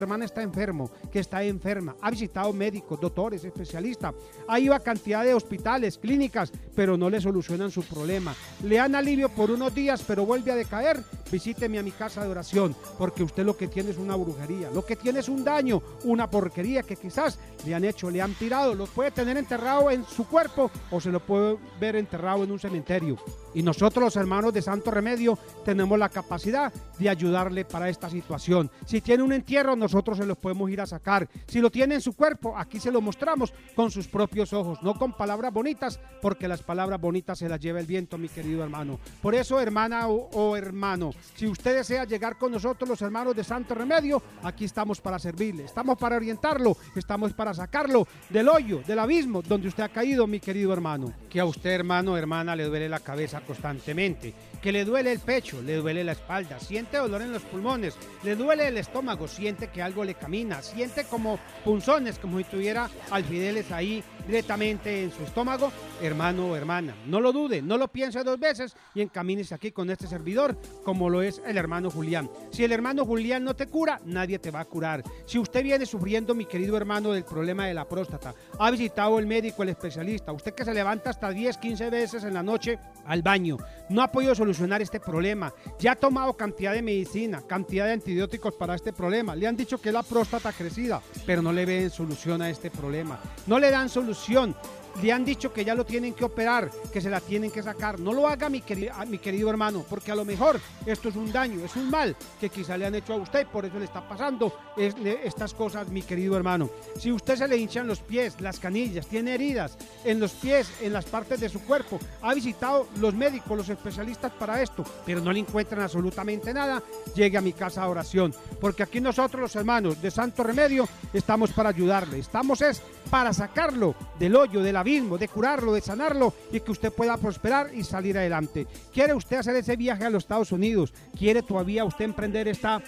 hermana está enfermo, que está enferma, ha visitado médicos, doctores, especialistas, ha ido a cantidad de hospitales, clínicas, pero no le solucionan su problema, le dan alivio por unos días, pero vuelve a decaer, visíteme a mi casa de oración, porque usted lo que tiene es una brujería, lo que tiene es un daño, una porquería que quizás le han hecho, le han tirado, lo puede tener enterrado en su cuerpo o se lo puede ver enterrado en un cementerio. Y nosotros los hermanos de Santo Remedio tenemos la capacidad de ayudarle para esta situación. Si tiene un entierro, nosotros se los podemos ir a sacar. Si lo tiene en su cuerpo, aquí se lo mostramos con sus propios ojos, no con palabras bonitas, porque las palabras bonitas se las lleva el viento, mi querido hermano. Por eso, hermana o hermano, si usted desea llegar con nosotros, los hermanos de Santo Remedio, aquí estamos para servirle, estamos para orientarlo, estamos para sacarlo del hoyo, del abismo donde usted ha caído, mi querido hermano. Que a usted, hermano o hermana, le duele la cabeza constantemente, que le duele el pecho, le duele la espalda, siente dolor en los pulmones, le duele el estómago, siente que algo le camina, siente como punzones, como si tuviera alfileres ahí directamente en su estómago, hermano o hermana, no lo dude, no lo piense dos veces y encamínese aquí con este servidor, como lo es el hermano Julián. Si el hermano Julián no te cura, nadie te va a curar. Si usted viene sufriendo, mi querido hermano, del problema de la próstata, ha visitado el médico, el especialista, usted que se levanta hasta 10, 15 veces en la noche al baño, no ha podido solucionar este problema, ya ha tomado cantidad de medicina, cantidad de antibióticos para este problema, le han dicho que es la próstata crecida, pero no le ven solución a este problema, no le dan solución. Le han dicho que ya lo tienen que operar, que se la tienen que sacar. No lo haga, mi querido hermano, porque a lo mejor esto es un daño, es un mal que quizá le han hecho a usted, por eso le está pasando estas cosas, mi querido hermano. Si usted se le hinchan los pies, las canillas, tiene heridas en los pies, en las partes de su cuerpo, ha visitado los médicos, los especialistas para esto, pero no le encuentran absolutamente nada, llegue a mi casa de oración, porque aquí nosotros, los hermanos de Santo Remedio, estamos para ayudarle, estamos para sacarlo del hoyo, del abismo, de curarlo, de sanarlo y que usted pueda prosperar y salir adelante. ¿Quiere usted hacer ese viaje a los Estados Unidos? ¿Quiere todavía usted emprender esta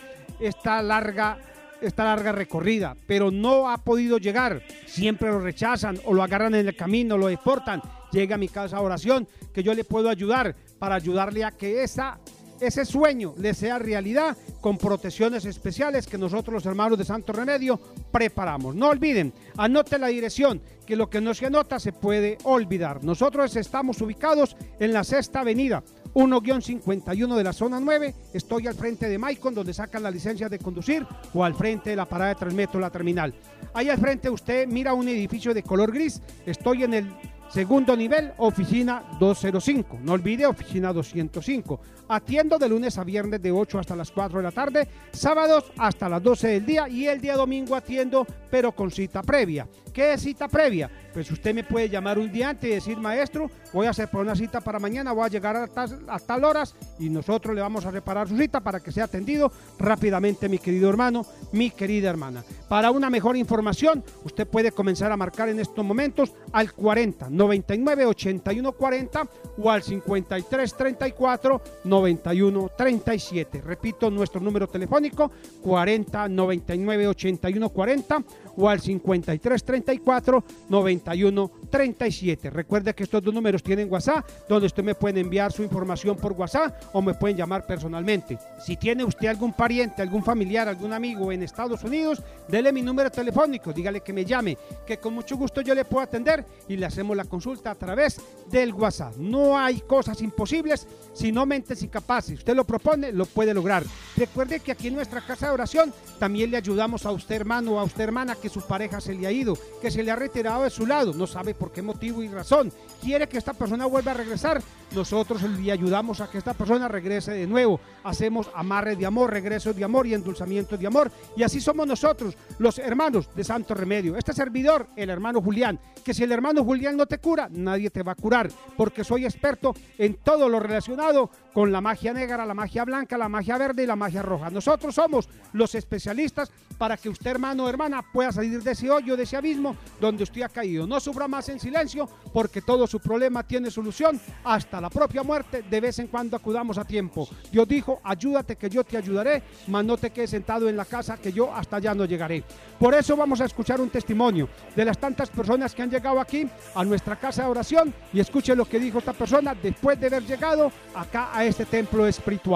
larga recorrida, pero no ha podido llegar? Siempre lo rechazan o lo agarran en el camino, lo deportan. Llega a mi casa de oración, que yo le puedo ayudar para ayudarle a que ese sueño le sea realidad con protecciones especiales que nosotros los hermanos de Santo Remedio preparamos. No olviden, anote la dirección, que lo que no se anota se puede olvidar. Nosotros estamos ubicados en la Sexta Avenida 1-51 de la zona 9, estoy al frente de Maicon, donde sacan la licencia de conducir, o al frente de la parada de Transmetro, la terminal. Ahí al frente usted mira un edificio de color gris, estoy en el segundo nivel, oficina 205. No olvide, oficina 205. Atiendo de lunes a viernes de 8 hasta las 4 de la tarde, sábados hasta las 12 del día y el día domingo atiendo, pero con cita previa. ¿Qué es cita previa? Pues usted me puede llamar un día antes y decir, maestro, voy a hacer por una cita para mañana, voy a llegar a tal horas y nosotros le vamos a reparar su cita para que sea atendido rápidamente, mi querido hermano, mi querida hermana. Para una mejor información, usted puede comenzar a marcar en estos momentos al 40 99 81 40 o al 53 34 91 37. Repito, nuestro número telefónico 40 99 81 40 o al 53 34 91 37. Recuerde que estos dos números tienen WhatsApp, donde usted me puede enviar su información por WhatsApp o me pueden llamar personalmente. Si tiene usted algún pariente, algún familiar, algún amigo en Estados Unidos, dele mi número telefónico, dígale que me llame, que con mucho gusto yo le puedo atender y le hacemos la consulta a través del WhatsApp. No hay cosas imposibles, sino mentes incapaces. Si usted lo propone, lo puede lograr. Recuerde que aquí en nuestra casa de oración también le ayudamos a usted, hermano o a usted, hermana, que su pareja se le ha ido, que se le ha retirado de su lado, no sabe por qué motivo y razón, quiere que esta persona vuelva a regresar. Nosotros le ayudamos a que esta persona regrese de nuevo, hacemos amarres de amor, regresos de amor y endulzamientos de amor, y así somos nosotros, los hermanos de Santo Remedio. Este servidor, el hermano Julián, que si el hermano Julián no te cura, nadie te va a curar, porque soy experto en todo lo relacionado con la magia negra, la magia blanca, la magia verde y la magia roja. Nosotros somos los especialistas para que usted, hermano o hermana, pueda salir de ese hoyo, de ese abismo donde usted ha caído. No sufra más en silencio, porque todo su problema tiene solución, hasta la propia muerte. De vez en cuando acudamos a tiempo. Dios dijo, ayúdate que yo te ayudaré, mas no te quedes sentado en la casa, que yo hasta allá no llegaré. Por eso vamos a escuchar un testimonio de las tantas personas que han llegado aquí a nuestra casa de oración, y escuche lo que dijo esta persona después de haber llegado acá a este templo espiritual.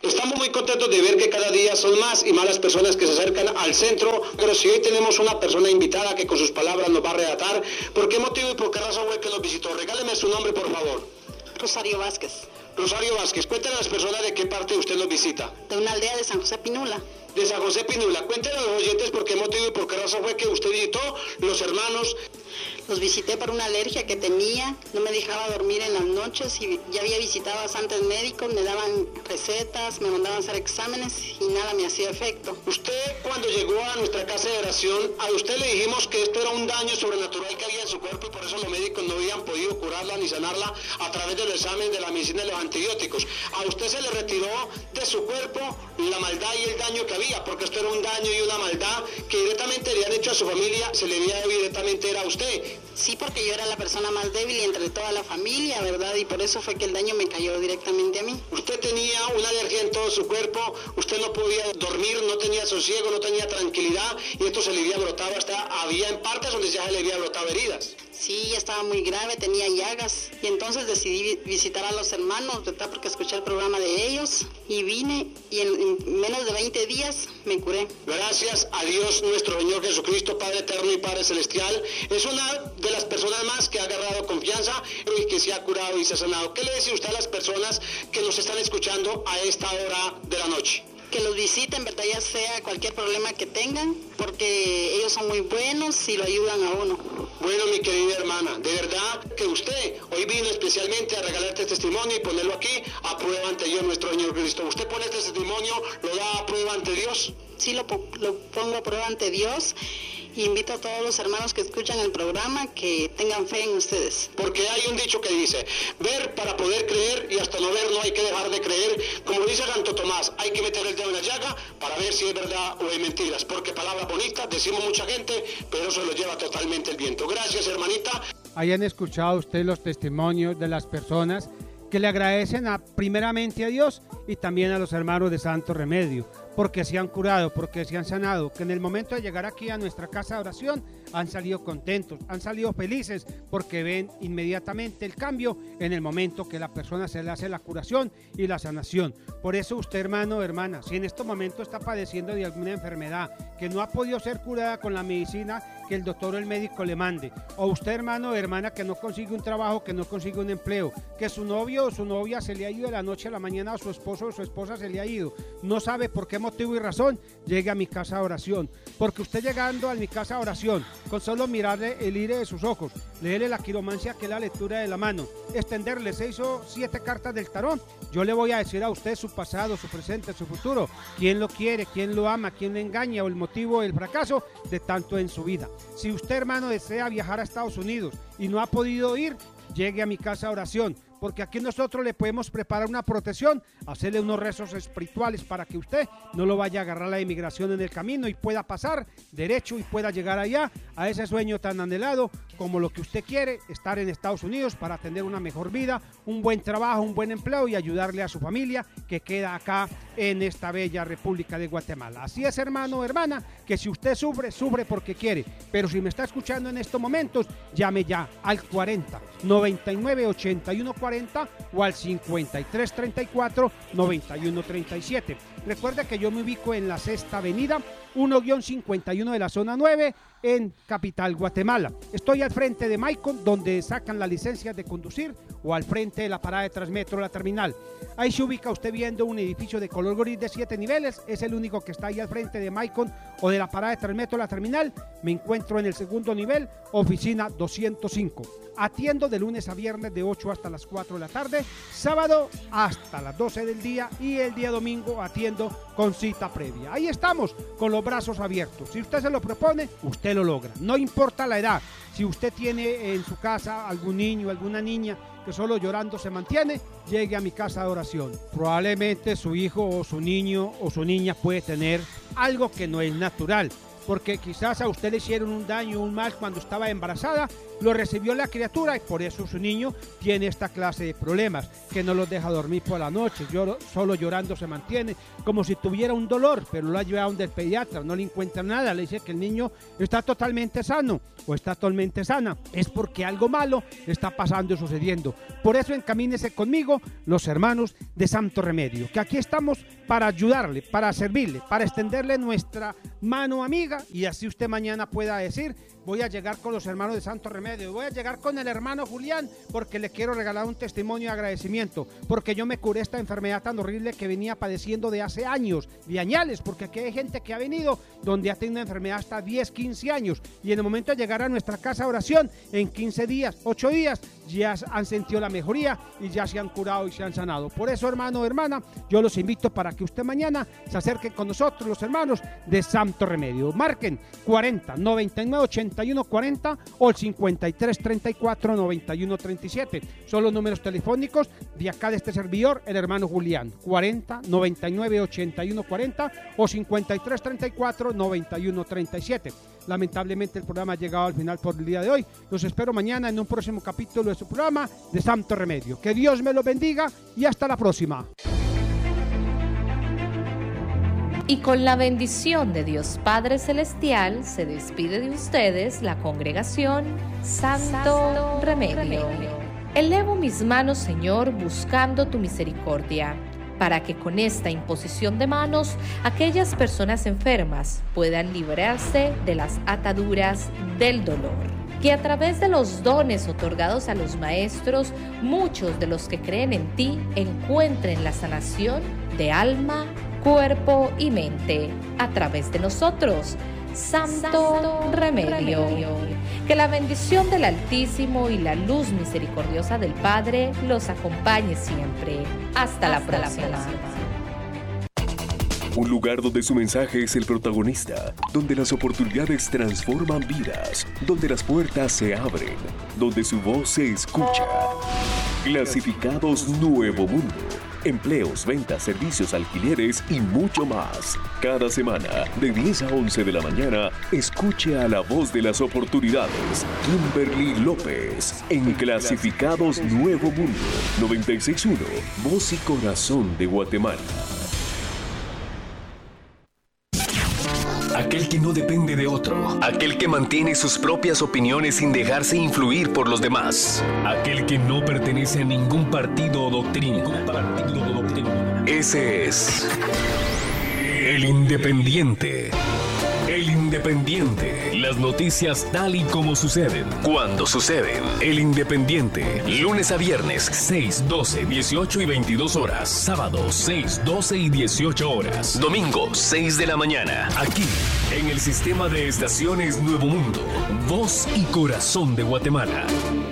Estamos muy contentos de ver que cada día son más y más las personas que se acercan al centro, pero si hoy tenemos una persona invitada que con sus palabras nos va a relatar por qué motivo y por qué razón fue que nos visitó. Regáleme su nombre, por favor. Rosario Vázquez. Rosario Vázquez, cuéntenos a las personas de qué parte usted nos visita. De una aldea de San José Pinula. De San José Pinula. Cuéntenos a los oyentes por qué motivo y por qué razón fue que usted visitó los hermanos. Los visité por una alergia que tenía, no me dejaba dormir en las noches y ya había visitado a bastantes médicos, me daban recetas, me mandaban a hacer exámenes y nada me hacía efecto. Usted cuando llegó a nuestra casa de oración, a usted le dijimos que esto era un daño sobrenatural que había en su cuerpo y por eso los médicos no habían podido curarla ni sanarla a través del examen de la medicina y los antibióticos. A usted se le retiró de su cuerpo la maldad y el daño que había, porque esto era un daño y una maldad que directamente le han hecho a su familia, se le había directamente era a usted. Sí, porque yo era la persona más débil entre toda la familia, ¿verdad? Y por eso fue que el daño me cayó directamente a mí. Usted tenía una alergia en todo su cuerpo, usted no podía dormir, no tenía sosiego, no tenía tranquilidad y esto se le había brotado había en partes donde ya se le había brotado heridas. Sí, ya estaba muy grave, tenía llagas y entonces decidí visitar a los hermanos, ¿verdad? Porque escuché el programa de ellos y vine y en menos de 20 días me curé. Gracias a Dios nuestro Señor Jesucristo, Padre eterno y Padre celestial, es una de las personas más que ha agarrado confianza y que se ha curado y se ha sanado. ¿Qué le dice usted a las personas que nos están escuchando a esta hora de la noche? Que los visiten, ¿verdad? Ya sea cualquier problema que tengan, porque ellos son muy buenos y lo ayudan a uno. Bueno, mi querida hermana, de verdad que usted hoy vino especialmente a regalarte testimonio y ponerlo aquí a prueba ante Dios nuestro Señor Cristo. ¿Usted pone este testimonio, lo da a prueba ante Dios? Sí, lo pongo a prueba ante Dios. Y invito a todos los hermanos que escuchan el programa que tengan fe en ustedes. Porque hay un dicho que dice, ver para poder creer y hasta no ver no hay que dejar de creer. Como dice Santo Tomás, hay que meter el dedo en la llaga para ver si es verdad o es mentiras. Porque palabras bonitas decimos mucha gente, pero eso lo lleva totalmente el viento. Gracias, hermanita. Hayan escuchado ustedes los testimonios de las personas que le agradecen primeramente a Dios y también a los hermanos de Santo Remedio, porque se han curado, porque se han sanado, que en el momento de llegar aquí a nuestra casa de oración han salido contentos, han salido felices, porque ven inmediatamente el cambio en el momento que la persona se le hace la curación y la sanación. Por eso usted, hermano o hermana, si en este momento está padeciendo de alguna enfermedad que no ha podido ser curada con la medicina que el doctor o el médico le mande, o usted, hermano o hermana, que no consigue un trabajo, que no consigue un empleo, que su novio o su novia se le ha ido de la noche a la mañana, o su esposo o su esposa se le ha ido, no sabe por qué motivo y razón, llegue a mi casa de oración, porque usted llegando a mi casa de oración, con solo mirarle el iris de sus ojos, leerle la quiromancia, que es la lectura de la mano, extenderle 6 o 7 cartas del tarot, yo le voy a decir a usted su pasado, su presente, su futuro, quién lo quiere, quién lo ama, quién le engaña o el motivo del fracaso de tanto en su vida. Si usted, hermano, desea viajar a Estados Unidos y no ha podido ir, llegue a mi casa de oración, porque aquí nosotros le podemos preparar una protección, hacerle unos rezos espirituales para que usted no lo vaya a agarrar la inmigración en el camino y pueda pasar derecho y pueda llegar allá a ese sueño tan anhelado como lo que usted quiere, estar en Estados Unidos para tener una mejor vida, un buen trabajo, un buen empleo y ayudarle a su familia que queda acá en esta bella República de Guatemala. Así es, hermano o hermana, que si usted sufre, sufre porque quiere, pero si me está escuchando en estos momentos, llame ya al 40 99 81 40 o al 53 34 91 37. Recuerda que yo me ubico en la Sexta Avenida 1-51 de la zona 9 en Capital, Guatemala. Estoy al frente de Maicon, donde sacan las licencias de conducir, o al frente de la parada de Transmetro, la terminal. Ahí se ubica usted viendo un edificio de color gris de 7 niveles, es el único que está ahí al frente de Maicon o de la parada de Transmetro, la terminal. Me encuentro en el segundo nivel, oficina 205. Atiendo de lunes a viernes de 8 hasta las 4 de la tarde, sábado hasta las 12 del día y el día domingo atiendo con cita previa. Ahí estamos, con los brazos abiertos. Si usted se lo propone, usted lo logra. No importa la edad. Si usted tiene en su casa algún niño, alguna niña que solo llorando se mantiene, llegue a mi casa de oración. Probablemente su hijo o su niño o su niña puede tener algo que no es natural. porque quizás a usted le hicieron un daño, un mal cuando estaba embarazada, lo recibió la criatura y por eso su niño tiene esta clase de problemas, que no los deja dormir por la noche, solo llorando se mantiene, como si tuviera un dolor, pero lo ha llevado donde el pediatra, no le encuentra nada, le dice que el niño está totalmente sano o está totalmente sana, es porque algo malo está pasando y sucediendo. Por eso encamínese conmigo, los hermanos de Santo Remedio, que aquí estamos para ayudarle, para servirle, para extenderle nuestra mano amiga, y así usted mañana pueda decir: voy a llegar con los hermanos de Santo Remedio, voy a llegar con el hermano Julián porque le quiero regalar un testimonio de agradecimiento, porque yo me curé esta enfermedad tan horrible que venía padeciendo de hace años, de añales, porque aquí hay gente que ha venido donde ha tenido una enfermedad hasta 10, 15 años, y en el momento de llegar a nuestra casa de oración, en 15 días, 8 días, ya han sentido la mejoría y ya se han curado y se han sanado. Por eso, hermano o hermana, yo los invito para que usted mañana se acerque con nosotros, los hermanos de Santo Remedio. Marquen 40 99 81 40 o el 53 34 91 37. Son los números telefónicos de acá de este servidor, el hermano Julián. 40 99 81 40 o 53 34 91 37. Lamentablemente el programa ha llegado al final por el día de hoy. Los espero mañana en un próximo capítulo de su programa de Santo Remedio. Que Dios me los bendiga y hasta la próxima. Y con la bendición de Dios Padre Celestial se despide de ustedes la congregación Santo Remedio. Elevo mis manos, Señor, buscando tu misericordia, para que con esta imposición de manos aquellas personas enfermas puedan librarse de las ataduras del dolor. Que a través de los dones otorgados a los maestros, muchos de los que creen en ti encuentren la sanación de alma, cuerpo y mente a través de nosotros, Santo Remedio. Que la bendición del Altísimo y la luz misericordiosa del Padre los acompañe siempre. Hasta la próxima. Un lugar donde su mensaje es el protagonista, donde las oportunidades transforman vidas, donde las puertas se abren, donde su voz se escucha. Clasificados Nuevo Mundo. Empleos, ventas, servicios, alquileres y mucho más. Cada semana, de 10 a 11 de la mañana, escuche a la voz de las oportunidades, Kimberly López, en Clasificados Nuevo Mundo, 96.1, Voz y Corazón de Guatemala. Aquel que no depende de otro. Aquel que mantiene sus propias opiniones sin dejarse influir por los demás. Aquel que no pertenece a ningún partido o doctrina. Ese es el Independiente. El Independiente. Las noticias tal y como suceden. Cuando suceden. El Independiente. Lunes a viernes, 6, 12, 18 y 22 horas. Sábados, 6, 12 y 18 horas. Domingo, 6 de la mañana. Aquí, en el sistema de estaciones Nuevo Mundo. Voz y Corazón de Guatemala.